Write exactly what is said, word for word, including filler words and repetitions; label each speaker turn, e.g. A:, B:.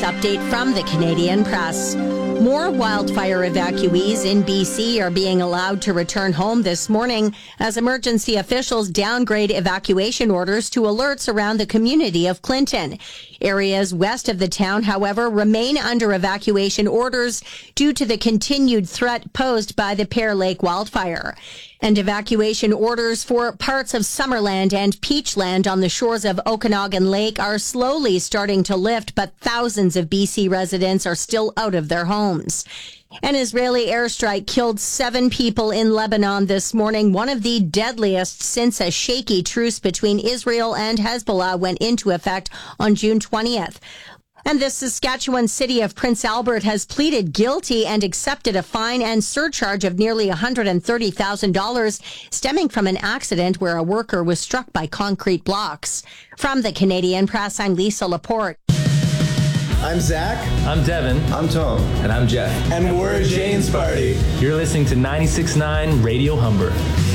A: update from the Canadian Press. More wildfire evacuees in B C are being allowed to return home this morning as emergency officials downgrade evacuation orders to alerts around the community of Clinton. Areas west of the town, however, remain under evacuation orders due to the continued threat posed by the Pear Lake wildfire. And evacuation orders for parts of Summerland and Peachland on the shores of Okanagan Lake are slowly starting to lift, but thousands of B C residents are still out of their homes. An Israeli airstrike killed seven people in Lebanon this morning, one of the deadliest since a shaky truce between Israel and Hezbollah went into effect on June twentieth. And the Saskatchewan city of Prince Albert has pleaded guilty and accepted a fine and surcharge of nearly one hundred thirty thousand dollars stemming from an accident where a worker was struck by concrete blocks. From the Canadian Press, I'm Lisa Laporte.
B: I'm Zach.
C: I'm Devin.
D: I'm Tom.
E: And I'm Jeff.
D: And we're Jane's Party.
C: You're listening to ninety-six point nine Radio Humber.